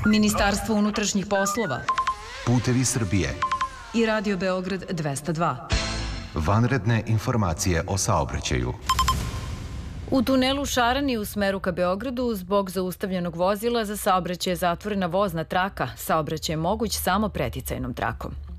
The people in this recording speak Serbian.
Ministarstvo unutrašnjih poslova, Putevi Srbije i Radio Beograd 202. Vanredne informacije o saobraćaju. U tunelu Šarani u smeru ka Beogradu zbog zaustavljenog vozila za saobraćaj je zatvorena vozna traka. Saobraćaj je moguć samo preticajnom trakom.